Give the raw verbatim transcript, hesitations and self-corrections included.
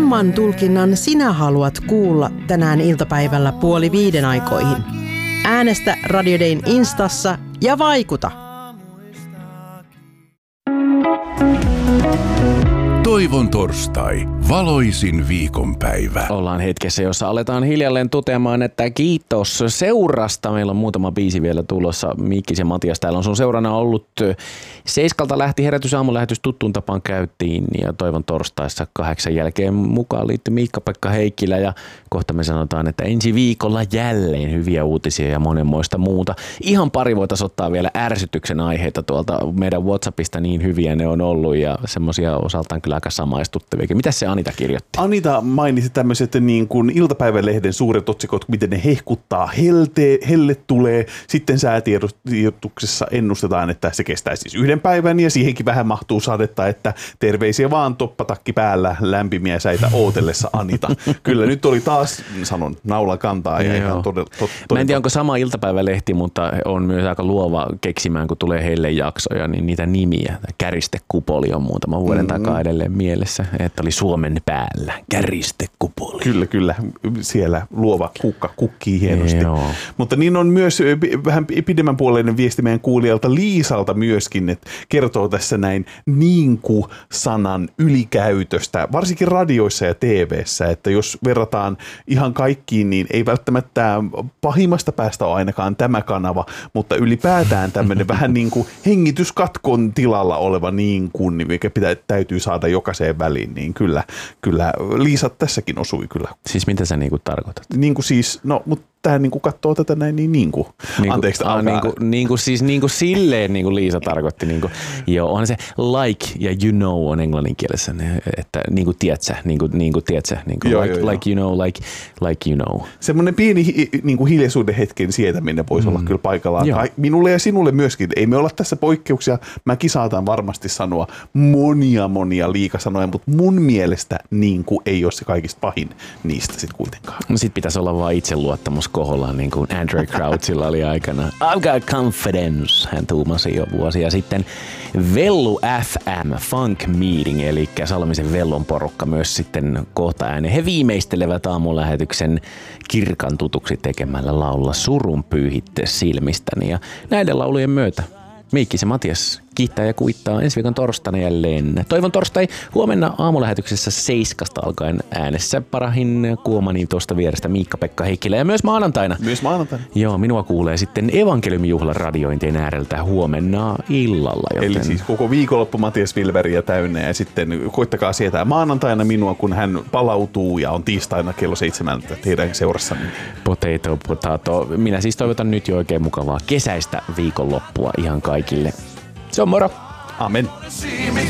kumman tulkinnan sinä haluat kuulla tänään iltapäivällä puoli viiden aikoihin? Äänestä Radio Dayn Instassa ja vaikuta! Toivon torstai, valoisin viikonpäivä. Ollaan hetkessä, jossa aletaan hiljalleen toteamaan, että kiitos seurasta. Meillä on muutama biisi vielä tulossa. Mikkis ja Matias täällä on sun seurana ollut. Seiskalta lähti herätys aamulähetys tuttuun tapaan käyttiin ja Toivon torstaissa kahdeksan jälkeen mukaan liittyi Miikka-Pekka Heikkilä ja kohta me sanotaan, että ensi viikolla jälleen hyviä uutisia ja monenmoista muuta. Ihan pari voitaisiin ottaa vielä ärsytyksen aiheita tuolta meidän WhatsAppista, niin hyviä ne on ollut ja semmoisia osaltaan kyllä aika samaistuttaviakin. Mitäs se Anita kirjoitti? Anita mainitsi tämmöiset niin kuin iltapäivälehden suuret otsikot, miten ne hehkuttaa, helte, helle tulee. Sitten säätiedotuksessa ennustetaan, että se kestää siis yhden päivän ja siihenkin vähän mahtuu sadetta, että terveisiä vaan toppatakki päällä, lämpimiä säitä ootellessa Anita. Kyllä nyt oli taas, sanon, naula kantaa ja ihan todella. Tot, Mä en tiedä, onko sama iltapäivälehti, mutta on myös aika luova keksimään, kun tulee heille jaksoja, niin niitä nimiä. Käristekupoli on muutama vuoden mm-hmm. takaa edelleen mielessä, että oli Suomen päällä. Käristekupoli. Kyllä, kyllä. Siellä luova kukka kukkii hienosti. Joo. Mutta niin on myös vähän pidemmän puoleinen viesti meidän kuulijalta Liisalta myöskin, että kertoo tässä näin niinku-sanan ylikäytöstä, varsinkin radioissa ja T V:ssä, että jos verrataan ihan kaikkiin, niin ei välttämättä pahimmasta päästä ole ainakaan tämä kanava, mutta ylipäätään tämmöinen vähän niin kuin hengityskatkon tilalla oleva niin kuin, mikä pitää, täytyy saada jokaiseen väliin, niin kyllä, kyllä Liisa tässäkin osui kyllä. Siis mitä sä niinku tarkoitat? Niin kuin siis, no mutta tämä niinku katsoo tätä näin niin niinku. Niinku, Anteeksi. a, niinku, niinku, siis niinku silleen niinku Liisa tarkoitti. Niinku, joo, on se like ja you know on englannin kielessä, että niinku tiedätkö, niinku, niinku tiedätkö, niinku joo, like, joo, like you know, like, like you know. Semmoinen pieni hi, niinku hiljaisuuden hetken sietäminen voisi mm. olla kyllä paikallaan. Joo. Minulle ja sinulle myöskin. Ei me olla tässä poikkeuksia. Mäkin saatan varmasti sanoa monia monia liikasanoja, mutta mun mielestä niinku ei ole se kaikista pahin niistä sitten kuitenkaan. No sit pitäisi olla vaan itseluottamus kohollaan, niin kuin Andre Crouchilla oli aikana. I've got confidence, hän tuumasi jo vuosia sitten. Vellu F M, Funk Meeting, eli Salmisen Vellon porukka myös sitten kohta ääneen. He viimeistelevät aamulähetyksen kirkan tutuksi tekemällä laulla Surun pyyhitte silmistäni. Ja näiden laulujen myötä Miikkis ja Matias kiittää ja kuittaa ensi viikon torstaina jälleen. Toivon torstai huomenna aamulähetyksessä seiskasta alkaen äänessä Parahin Kuomani tuosta vierestä Miikka-Pekka Heikkilä ja myös maanantaina. Myös maanantaina. Joo, minua kuulee sitten evankeliumijuhlan radiointien ääreltä huomenna illalla. Joten... Eli siis koko viikonloppu Matias Wilberiä täynnä ja sitten koittakaa sietää maanantaina minua, kun hän palautuu ja on tiistaina kello seitsemältä teidän seurassanne. Potato, potato. Minä siis toivotan nyt jo oikein mukavaa kesäistä viikonloppua ihan kaikille. Se on moro. Amen.